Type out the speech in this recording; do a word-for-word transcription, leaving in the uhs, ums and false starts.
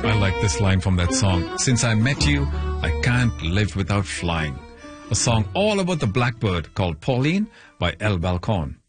I like this line from that song. Since I met you, I can't live without flying. A song all about the blackbird called Pauline by El Balcon.